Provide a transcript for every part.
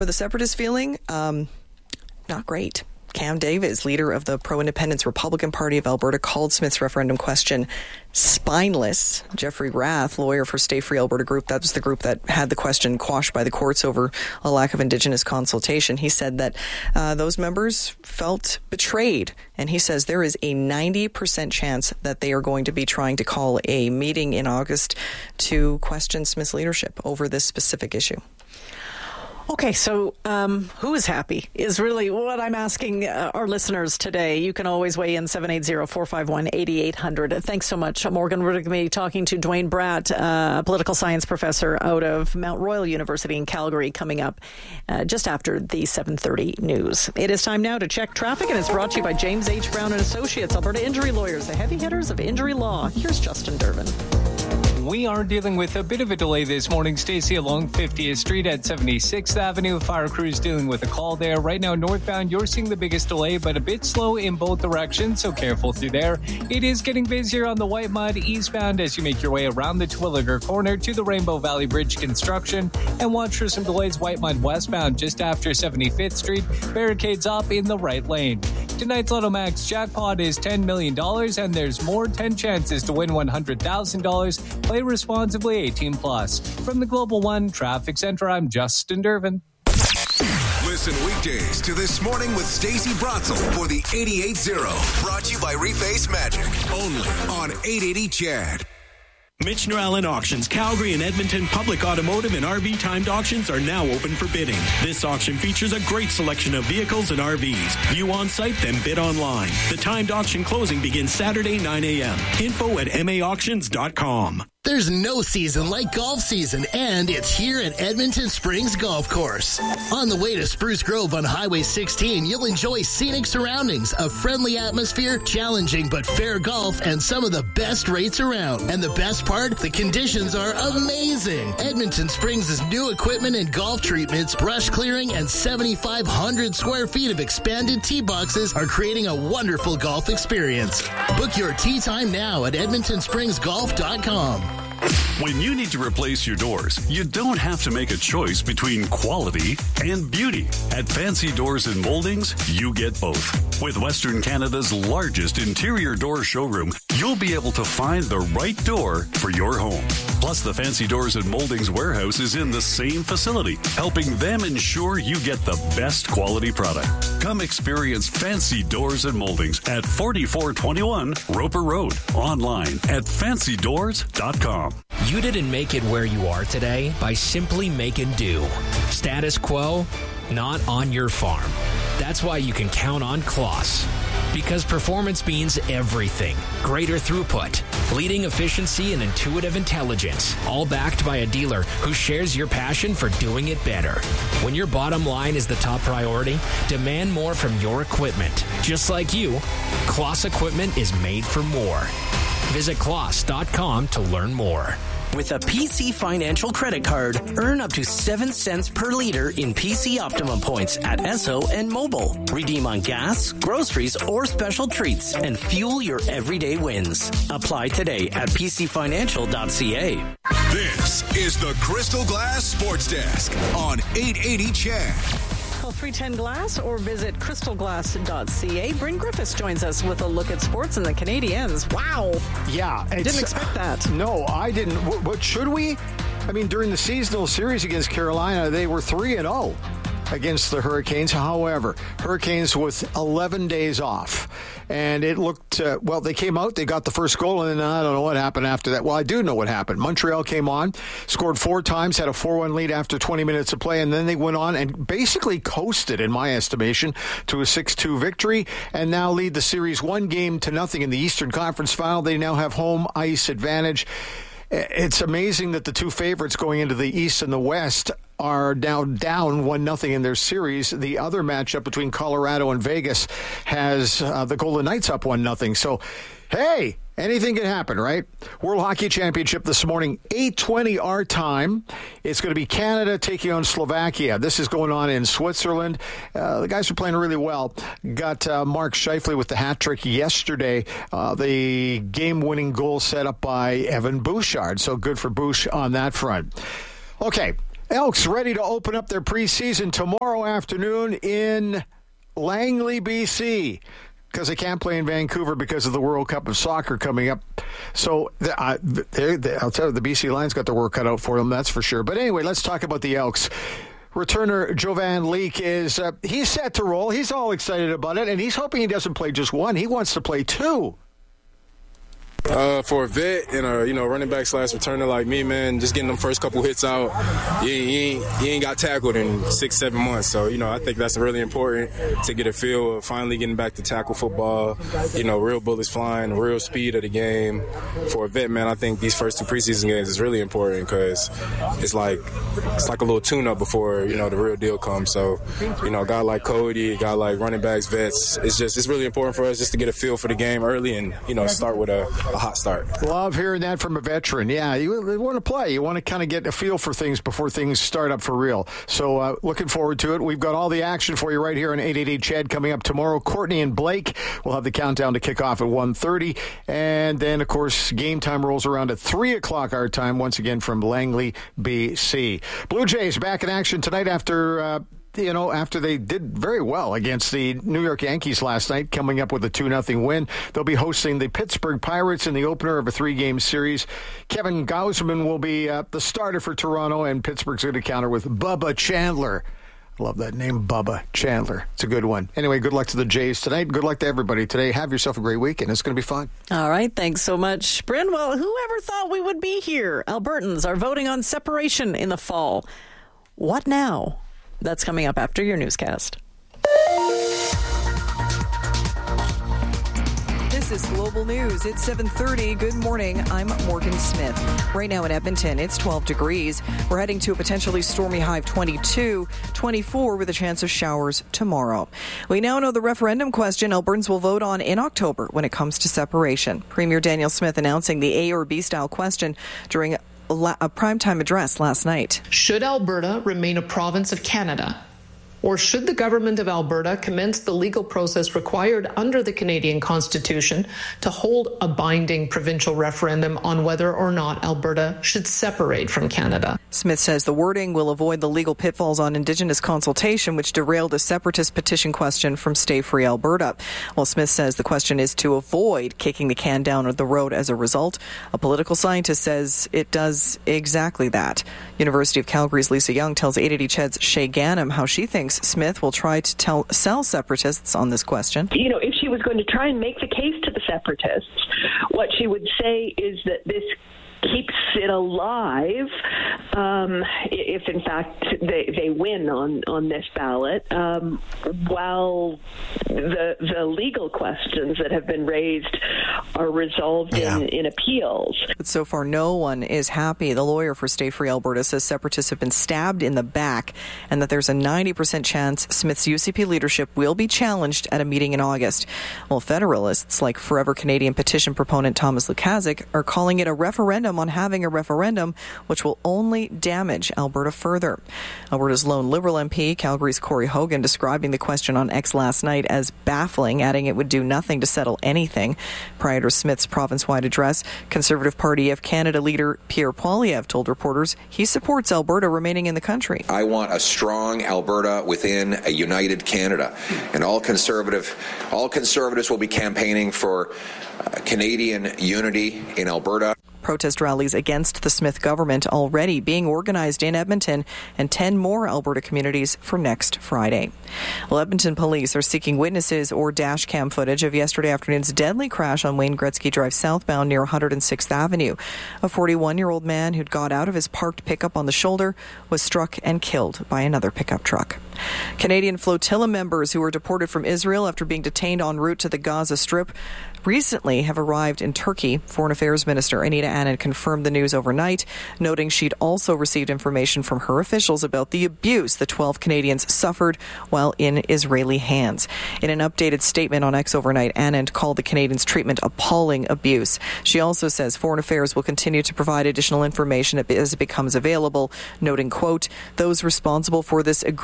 For the Separatist feeling, not great. Cam Davis, leader of the pro-independence Republican Party of Alberta, called Smith's referendum question spineless. Jeffrey Rath, lawyer for Stay Free Alberta Group, that was the group that had the question quashed by the courts over a lack of Indigenous consultation. He said that those members felt betrayed, and he says there is a 90% chance that they are going to be trying to call a meeting in August to question Smith's leadership over this specific issue. Okay, so who is happy is really what I'm asking our listeners today. You can always weigh in 780-451-8800. Thanks so much, Morgan. We're going to be talking to Dwayne Bratt, a political science professor out of Mount Royal University in Calgary, coming up just after the 7:30 news. It is time now to check traffic, and it's brought to you by James H. Brown & Associates, Alberta Injury Lawyers, the heavy hitters of injury law. Here's Justin Durbin. We are dealing with a bit of a delay this morning, Stacey, along 50th Street at 76th Avenue. Fire crews dealing with a call there. Right now, northbound, you're seeing the biggest delay, but a bit slow in both directions, so careful through there. It is getting busier on the White Mud eastbound as you make your way around the Twilliger corner to the Rainbow Valley Bridge construction. And watch for some delays White Mud westbound just after 75th Street. Barricades up in the right lane. Tonight's Lotto Max jackpot is $10 million, and there's more 10 chances to win $100,000. Play responsibly, 18 plus. From the Global One Traffic Center, I'm Justin Durbin. Listen weekdays to This Morning with Stacey Bratzel for the 88.0. Brought to you by Reface Magic. Only on 880 CHED. Michener Allen Auctions, Calgary and Edmonton public automotive and RV timed auctions are now open for bidding. This auction features a great selection of vehicles and RVs. View on site, then bid online. The timed auction closing begins Saturday, 9 a.m. Info at maauctions.com. There's no season like golf season, and it's here at Edmonton Springs Golf Course. On the way to Spruce Grove on Highway 16, you'll enjoy scenic surroundings, a friendly atmosphere, challenging but fair golf, and some of the best rates around. And the best part, the conditions are amazing. Edmonton Springs' new equipment and golf treatments, brush clearing, and 7,500 square feet of expanded tee boxes are creating a wonderful golf experience. Book your tee time now at edmontonspringsgolf.com. When you need to replace your doors, you don't have to make a choice between quality and beauty. At Fancy Doors and Moldings, you get both. With Western Canada's largest interior door showroom, you'll be able to find the right door for your home. Plus, the Fancy Doors and Moldings warehouse is in the same facility, helping them ensure you get the best quality product. Come experience Fancy Doors and Moldings at 4421 Roper Road. Online at fancydoors.com. You didn't make it where you are today by simply making do. Status quo, not on your farm. That's why you can count on Kloss. Because performance means everything. Greater throughput, leading efficiency, and intuitive intelligence. All backed by a dealer who shares your passion for doing it better. When your bottom line is the top priority, demand more from your equipment. Just like you, Kloss equipment is made for more. Visit Kloss.com to learn more. With a PC Financial credit card, earn up to 7 cents per liter in PC Optimum points at Esso and Mobile. Redeem on gas, groceries, or special treats and fuel your everyday wins. Apply today at pcfinancial.ca. This is the Crystal Glass Sports Desk on 880 CHED. Call 310 Glass or visit crystalglass.ca. Bryn Griffiths joins us with a look at sports and the Canadiens. Wow. Yeah. Didn't expect that. No, I didn't. What should we? I mean, during the seasonal series against Carolina, they were 3-0 against the Hurricanes. However, Hurricanes with 11 days off. And it looked, they came out, they got the first goal, and then I don't know what happened after that. Well, I do know what happened. Montreal came on, scored 4 times, had a 4-1 lead after 20 minutes of play, and then they went on and basically coasted, in my estimation, to a 6-2 victory, and now lead the series 1-0 in the Eastern Conference Final. They now have home ice advantage. It's amazing that the two favorites going into the East and the West are now down 1-0 in their series. The other matchup between Colorado and Vegas has the Golden Knights up 1-0. So, hey, anything can happen, right? World Hockey Championship this morning, 8:20 our time. It's going to be Canada taking on Slovakia. This is going on in Switzerland. The guys are playing really well. Got Mark Scheifele with the hat trick yesterday. The game-winning goal set up by Evan Bouchard. So good for Bouch on that front. Okay. Elks ready to open up their preseason tomorrow afternoon in Langley, BC, because they can't play in Vancouver because of the World Cup of Soccer coming up. So I'll tell you, the BC Lions got their work cut out for them, that's for sure. But anyway, let's talk about the Elks. Returner Jovan Leake he's set to roll. He's all excited about it, and he's hoping he doesn't play just one. He wants to play two. For a vet and a running back / returner like me, man, just getting them first couple hits out, you ain't got tackled in 6-7 months. So, I think that's really important to get a feel of finally getting back to tackle football, real bullets flying, real speed of the game. For a vet, man, I think these first 2 preseason games is really important because it's like a little tune-up before, the real deal comes. So, a guy like Cody, a guy like running backs, vets, it's really important for us just to get a feel for the game early and, start with a hot start. Love hearing that from a veteran. Yeah, you want to play. You want to kind of get a feel for things before things start up for real. So looking forward to it. We've got all the action for you right here on 888 CHED coming up tomorrow. Courtney and Blake will have the countdown to kick off at 1:30. And then, of course, game time rolls around at 3 o'clock our time, once again from Langley, BC. Blue Jays back in action tonight after they did very well against the New York Yankees last night, coming up with a 2-0 win. They'll be hosting the Pittsburgh Pirates in the opener of a 3-game series. Kevin Gausman will be the starter for Toronto, and Pittsburgh's going to counter with Bubba Chandler. I love that name, Bubba Chandler. It's a good one. Anyway, good luck to the Jays tonight. Good luck to everybody today. Have yourself a great weekend. It's going to be fun. All right. Thanks so much, Bryn. Well, whoever thought we would be here? Albertans are voting on separation in the fall. What now? That's coming up after your newscast. This is Global News. It's 7:30. Good morning. I'm Morgan Smith. Right now in Edmonton, it's 12 degrees. We're heading to a potentially stormy high of 22, 24 with a chance of showers tomorrow. We now know the referendum question Albertans will vote on in October when it comes to separation. Premier Daniel Smith announcing the A or B style question during a primetime address last night. Should Alberta remain a province of Canada? Or should the government of Alberta commence the legal process required under the Canadian Constitution to hold a binding provincial referendum on whether or not Alberta should separate from Canada? Smith says the wording will avoid the legal pitfalls on Indigenous consultation, which derailed a separatist petition question from Stay Free Alberta. While Smith says the question is to avoid kicking the can down the road as a result, a political scientist says it does exactly that. University of Calgary's Lisa Young tells 880 CHED's Shay Ganem how she thinks Smith will try to sell separatists on this question. If she was going to try and make the case to the separatists, what she would say is that this keeps it alive if in fact they win on this ballot, while the legal questions that have been raised are resolved in appeals. But so far no one is happy. The lawyer for Stay Free Alberta says separatists have been stabbed in the back and that there's a 90% chance Smith's UCP leadership will be challenged at a meeting in August. Well, Federalists like Forever Canadian petition proponent Thomas Lukaszuk are calling it a referendum on having a referendum, which will only damage Alberta further. Alberta's lone Liberal MP, Calgary's Corey Hogan, describing the question on X last night as baffling, adding it would do nothing to settle anything. Prior to Smith's province-wide address, Conservative Party of Canada leader Pierre Poilievre told reporters he supports Alberta remaining in the country. I want a strong Alberta within a united Canada, and all conservatives will be campaigning for Canadian unity in Alberta. Protest rallies against the Smith government already being organized in Edmonton and 10 more Alberta communities for next Friday. Well, Edmonton police are seeking witnesses or dash cam footage of yesterday afternoon's deadly crash on Wayne Gretzky Drive southbound near 106th Avenue. A 41-year-old man who'd got out of his parked pickup on the shoulder was struck and killed by another pickup truck. Canadian flotilla members who were deported from Israel after being detained en route to the Gaza Strip recently have arrived in Turkey. Foreign Affairs Minister Anita Anand confirmed the news overnight, noting she'd also received information from her officials about the abuse the 12 Canadians suffered while in Israeli hands. In an updated statement on X overnight, Anand called the Canadians' treatment appalling abuse. She also says Foreign Affairs will continue to provide additional information as it becomes available, noting, quote, those responsible for this egregious abuse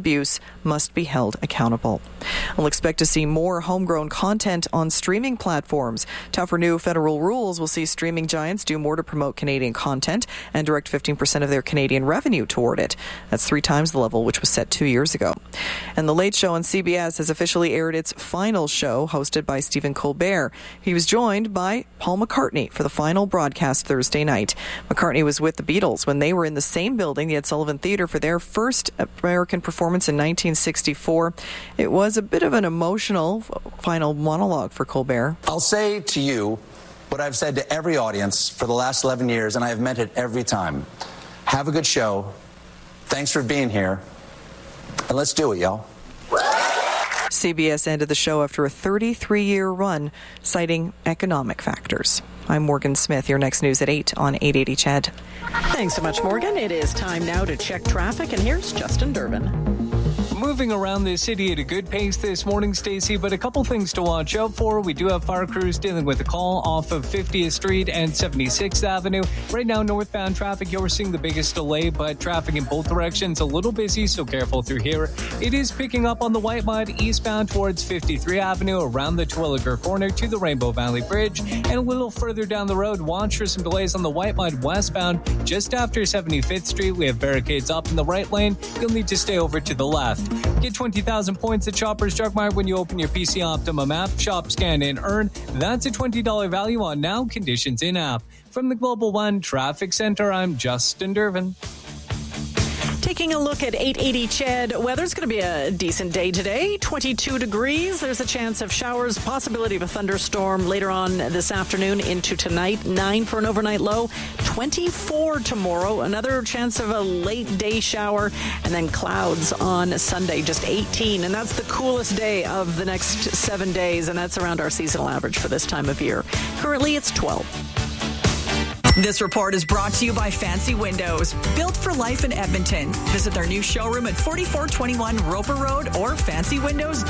abuse must be held accountable. We'll expect to see more homegrown content on streaming platforms. Tougher new federal rules will see streaming giants do more to promote Canadian content and direct 15% of their Canadian revenue toward it. That's 3 times the level which was set 2 years ago. And The Late Show on CBS has officially aired its final show, hosted by Stephen Colbert. He was joined by Paul McCartney for the final broadcast Thursday night. McCartney was with the Beatles when they were in the same building, the Ed Sullivan Theatre, for their first American performance in 1964. It was a bit of an emotional final monologue for Colbert. I'll say to you what I've said to every audience for the last 11 years, and I have meant it every time. Have a good show. Thanks for being here. And let's do it, y'all. CBS ended the show after a 33-year run, citing economic factors. I'm Morgan Smith. Your next news at 8 on 880 CHED. Thanks so much, Morgan. It is time now to check traffic, and here's Justin Durbin. Moving around the city at a good pace this morning, Stacey, but a couple things to watch out for. We do have fire crews dealing with a call off of 50th Street and 76th Avenue. Right now, northbound traffic, you're seeing the biggest delay, but traffic in both directions a little busy, so careful through here. It is picking up on the White Mud eastbound towards 53 Avenue, around the Terwilliger Corner to the Rainbow Valley Bridge, and a little further down the road, watch for some delays on the White Mud westbound. Just after 75th Street, we have barricades up in the right lane. You'll need to stay over to the left. Get 20,000 points at Shoppers Drug Mart when you open your PC Optimum app. Shop, scan, and earn. That's a $20 value on now. Conditions in app. From the Global One Traffic Center, I'm Justin Durbin. Taking a look at 880 CHED, weather's going to be a decent day today. 22 degrees. There's a chance of showers, possibility of a thunderstorm later on this afternoon into tonight. 9 for an overnight low. 24 tomorrow. Another chance of a late day shower. And then clouds on Sunday, just 18. And that's the coolest day of the next 7 days. And that's around our seasonal average for this time of year. Currently, it's 12. This report is brought to you by Fancy Windows, built for life in Edmonton. Visit their new showroom at 4421 Roper Road or fancy windows.